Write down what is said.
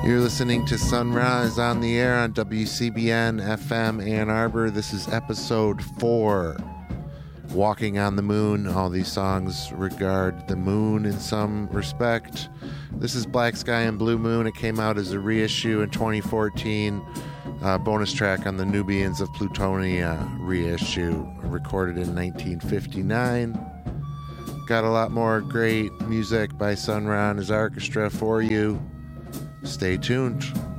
You're listening to Sunrise on the Air on WCBN FM Ann Arbor. This is episode 4, Walking on the Moon. All these songs regard the moon in some respect. This is Black Sky and Blue Moon. It came out as a reissue in 2014. Bonus track on the Nubians of Plutonia reissue, recorded in 1959. Got a lot more great music by Sun Ra and his orchestra for you. Stay tuned.